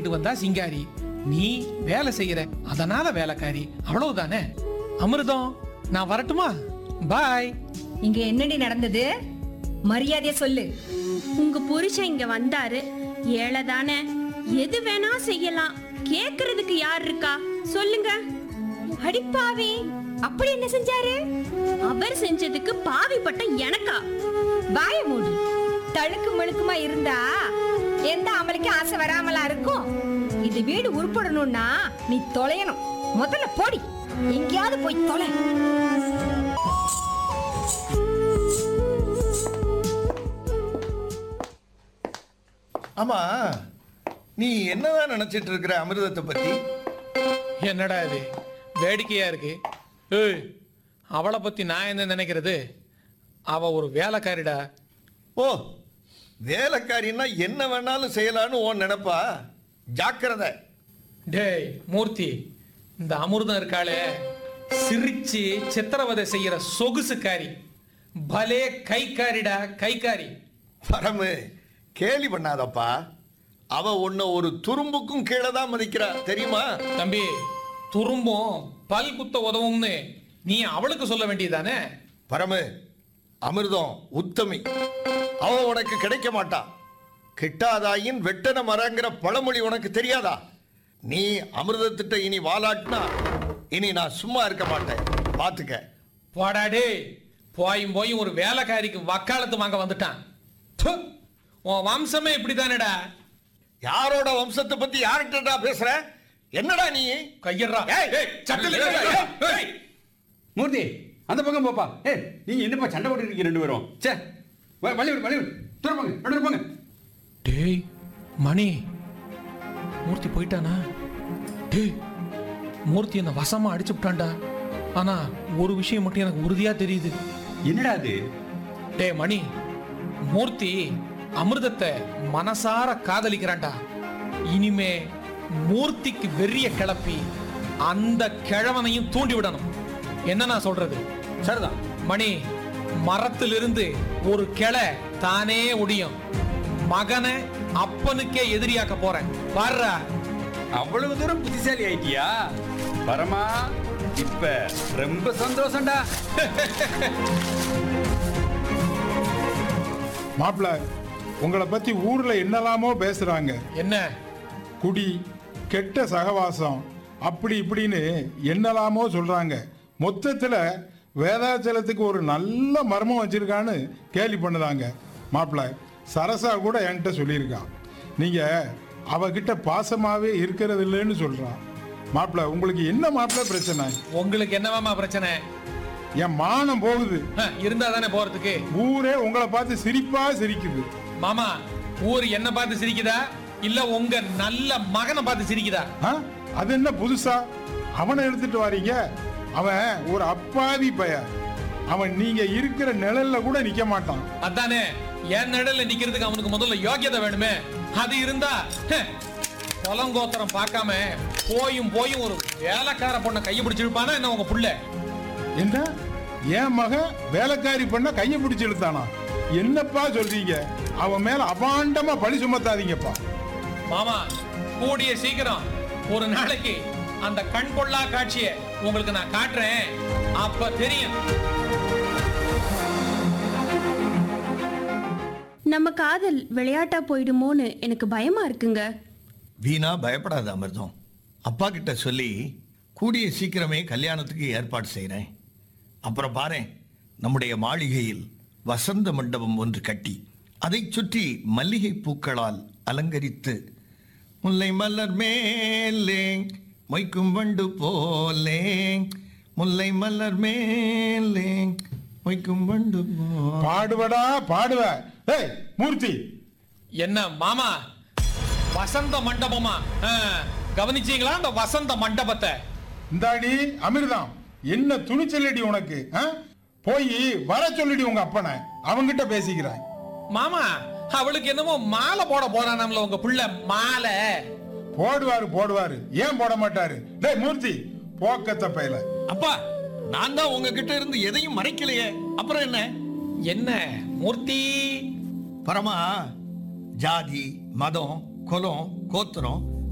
கட்டிக்கிட்டு வந்தா சிங்காரி, நீ வேலை செய்யற அதனால வேலைக்காரி, அவ்வளவுதானே. அமிர்தம், நான் வரட்டுமா? பாய். இங்க என்னடி நடந்தது? மரியாதையா சொல்லு. உங்க புருஷன் இங்க வந்தாரு, ஏழைதானே, எது வேணா செய்யலாம், கேக்குறதுக்கு யார் இருக்கா சொல்லுங்க. அடிப்பாவி, அப்படி என்ன செஞ்சாரு? அவர் செஞ்சதுக்கு பாவி பட்டம் எனக்கா? வாய மூடு. தழுக்கு மழுக்குமா இருந்தா எந்த அமலுக்கு ஆசை வராமலா இருக்கும்? இது வீடு உருப்படணும்னா நீ தொலையணும். முதல்ல போடி, எங்கேயாவது போய் தொலை. ஆமா, நீ என்னதான் நினைச்சிட்டு இருக்கிற அமிர்தத்தை பத்தி? என்னடா இது வேடிக்கையா இருக்கு? ஏய், அவளை பத்தி நான் என்ன நினைக்கிறது? அவ ஒரு வேலைக்காரிடா. ஓ, வேலைக்காரின்னா என்ன வேணாலும் செய்யலான்னு ஓன் நினைப்பா? ஜாக்கிரதை. டேய் மூர்த்தி, இந்த அமிர்தம் இருக்காளே, சிரிச்சு சித்திரவதை செய்யற சொகுசுக்காரி, பலே கைக்காரிடா, கைக்காரி. பரமு, கேலி பண்ணாதப்பா. அவ உன்னை ஒரு துரும்புக்கும் கீழே தான் மதிக்கிறா, தெரியுமா? தம்பி, துரும்பும் பல் குத்த உதவும்னு நீ அவளுக்கு சொல்ல வேண்டியதானே? பரமு, அமிர்தம் உத்தமி, அவ உனக்கு கிடைக்க மாட்டா. கிட்டாதாயின் வெட்டன மரங்கிற பழமொழி உனக்கு தெரியாதா? நீ அமிர்தத்திட்ட இனி வாலாட்டினா இனி நான் சும்மா இருக்க மாட்டேன், பாத்துக்க. போடாடே, போயும் போயும் ஒரு வேலைக்காரிக்கு வக்காலத்து வாங்க வந்துட்டான். ப்பு, உன் வம்சமே இப்படிதானடா. யாரோட வம்சத்தை பத்தி யார்கிட்டடா பேசுற? என்னடா நீ? கையறா. மூர்த்தி, அந்த பக்கம் போப்பா. நீங்க என்னப்பா சண்டை போட்டு இருக்கீங்க ரெண்டு பேரும்? சே, வழிவிடு, தூரம் போங்க. டேய் மணி, மூர்த்தி போயிட்டானா? டேய், மூர்த்தி என்ன வசமா அடிச்சு விட்டான்டா. ஆனா ஒரு விஷயம் மட்டும் எனக்கு உறுதியா தெரியுது. என்னடா அது? டேய் மணி, மூர்த்தி அமிர்தத்தை மனசார காதலிக்கிறான்டா. இனிமே மூர்த்திக்கு வெறிய கிளப்பி அந்த கிழவனையும் தூண்டி விடணும். என்ன நான் சொல்றது? சரிதான் மணி, மரத்திலிருந்து ஒரு கிளை தானே ஒடியும். மகனை அப்பனுக்கே எதிரியாக்க போறேன் பாருடா. அவ்வளவு தூரம் புத்திசாலி ஆயிட்டியா பரமா? இப்ப ரொம்ப சந்தோஷம்டா. மாப்பிள்ள, உங்களை பத்தி ஊர்ல என்னலாமோ பேசுறாங்க. என்ன? குடி, கெட்ட சகவாசம், அப்படி இப்படின்னு என்னலாமோ சொல்றாங்க. மொத்தத்துல வேதாச்சலத்துக்கு ஒரு நல்ல மர்மம் வச்சிருக்கான்னு கேலி பண்ணுதாங்க. மாப்பிள்ள, சரசா கூட என்கிட்ட சொல்லியிருக்கான், நீங்க அவகிட்ட பாசமாவே இருக்கிறது இல்லைன்னு சொல்றான். மாப்பிள்ள, உங்களுக்கு என்ன மாப்பிள்ள பிரச்சனை? உங்களுக்கு என்னவாமா பிரச்சனை? என் மானம் போகுது. இருந்தா தானே போறதுக்கு. ஊரே உங்களை பார்த்து சிரிப்பா சிரிக்குது. மாமா, ஊர் என்ன பார்த்து சிரிக்குதா இல்ல உங்க நல்ல மகனை பார்த்து சிரிக்குதா? அது என்ன புதுசா அவனை எடுத்துட்டு வாரீங்க? அவன் ஒரு அப்பாவி பையன். அவன் நீங்க இருக்கிற நிழல்ல கூட நிக்க மாட்டான். அதானே, என் நிழல்ல நிக்கிறதுக்கு அவனுக்கு முதல்ல யோகியதை வேணுமே. அது இருந்தா கொலங்கோத்திரம் பார்க்காம போயும் ஒரு வேலைக்கார பொண்ணை கையை பிடிச்சு இழுப்பானா என்ன உங்க புள்ள? என்ன, என் மகன் வேலைக்காரி பண்ண கையை பிடிச்சு இழுத்தானா? என்னப்பா சொல்றீங்க? அவன் மேல அபாண்டமா பழி சுமத்தாதீங்கப்பா. மாமா, கூடிய சீக்கிரம் ஒரு நாளைக்கு அந்த கண் கொள்ளா காட்சியை உங்களுக்கு நான் காட்டுறேன், அப்ப தெரியும். நம்ம காதல் விளையாட்டா போயிடுமோன்னு எனக்கு பயமா இருக்குங்க. வீணா பயப்படாத அமிர்தம். அப்பா கிட்ட சொல்லி கூடிய சீக்கிரமே கல்யாணத்துக்கு ஏற்பாடு செய்கிறேன். அப்புறம் பாரு, நம்முடைய மாளிகையில் வசந்த மண்டபம் ஒன்று கட்டி அதை சுற்றி மல்லிகை பூக்களால் அலங்கரித்து முல்லை மலர் மேலே மொய்க்கும் வண்டு போலே, முல்லை மலர் மேலே மொய்க்கும் வண்டு பாடுவடா பாடுவ. ஏய் மூர்த்தி, என்ன மாமா, வசந்த மண்டபமா? கவனிச்சீங்களா அந்த வசந்த மண்டபத்தை? இந்தாடி அமிர்தம், என்ன துணிச்சலடி உனக்கு? போய் வர சொல்லிடி உங்க அப்பனை, அவங்கிட்ட பேசிக்கிறான். மாமா, அவளுக்கு என்னமோ மாலை போட போறானாம்ல உங்க புள்ள. மாலை போடுவாரு, ஏன் போட மாட்டாரு? டேய் மூர்த்தி, போக்கத்த பையல. அப்பா, நான் தான் உங்ககிட்ட இருந்து எதையும் மறைக்கலையே, அப்புறம் என்ன? என்ன மூர்த்தி? பரமா, ஜாதி மதம் குலம் கோத்திரம்